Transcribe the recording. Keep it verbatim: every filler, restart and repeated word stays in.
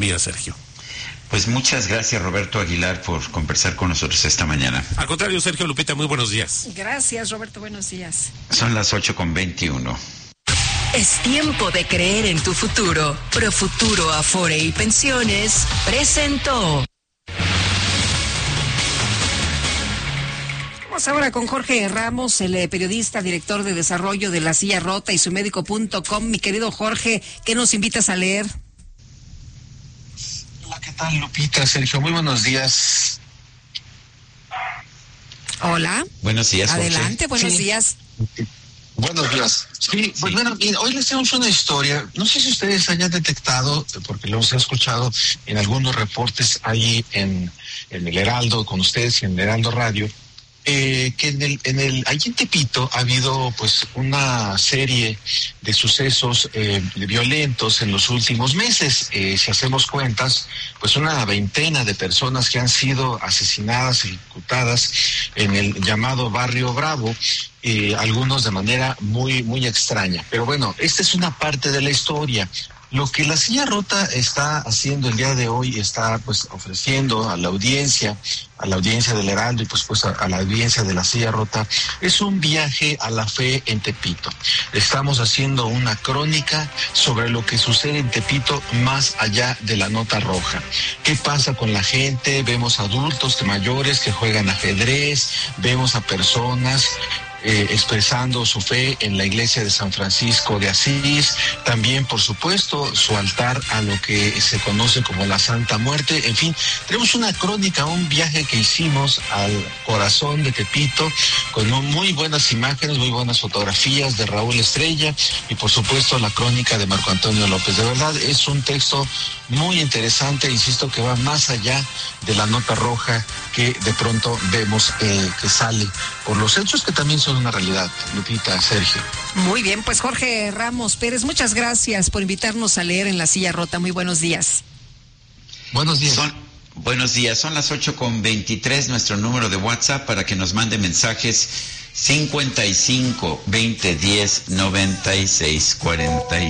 Mira, Sergio. Pues muchas gracias, Roberto Aguilar, por conversar con nosotros esta mañana. Al contrario, Sergio, Lupita, muy buenos días. Gracias, Roberto, buenos días. Son las ocho con veintiuno. Es tiempo de creer en tu futuro. Profuturo Afore y Pensiones presentó. Vamos ahora con Jorge Ramos, el periodista, director de desarrollo de La Silla Rota y su médico punto com. Mi querido Jorge, ¿qué nos invitas a leer? Hola, ¿qué tal, Lupita? Sergio, muy buenos días. Hola. Buenos días, Jorge. Adelante, buenos Sí. días. Buenos días. Sí, pues bueno, bien, hoy les tenemos una historia. No sé si ustedes hayan detectado, porque lo hemos escuchado en algunos reportes ahí en, en el Heraldo, con ustedes y en el Heraldo Radio, eh, que en el, en el, allí en Tepito ha habido pues una serie de sucesos eh, violentos en los últimos meses. Eh, si hacemos cuentas, pues una veintena de personas que han sido asesinadas, ejecutadas en el llamado Barrio Bravo. Eh, algunos de manera muy muy extraña. Pero bueno, esta es una parte de la historia. Lo que La Silla Rota está haciendo el día de hoy, está pues ofreciendo a la audiencia, a la audiencia del Heraldo y pues, pues a, a la audiencia de La Silla Rota, es un viaje a la fe en Tepito. Estamos haciendo una crónica sobre lo que sucede en Tepito más allá de la nota roja. ¿Qué pasa con la gente? Vemos adultos que mayores que juegan ajedrez, vemos a personas Eh, expresando su fe en la iglesia de San Francisco de Asís, también por supuesto su altar a lo que se conoce como la Santa Muerte. En fin, tenemos una crónica, un viaje que hicimos al corazón de Tepito con muy buenas imágenes, muy buenas fotografías de Raúl Estrella y por supuesto la crónica de Marco Antonio López. De verdad es un texto muy interesante, insisto, que va más allá de la nota roja que de pronto vemos eh, que sale por los hechos que también son una realidad. Lupita, Sergio. Muy bien, pues Jorge Ramos Pérez, muchas gracias por invitarnos a leer en La Silla Rota. Muy buenos días. Buenos días. Son, buenos días, son las ocho con veintitrés, nuestro número de WhatsApp para que nos mande mensajes cincuenta y cinco, veinte, diez, noventa y seis, cuarenta y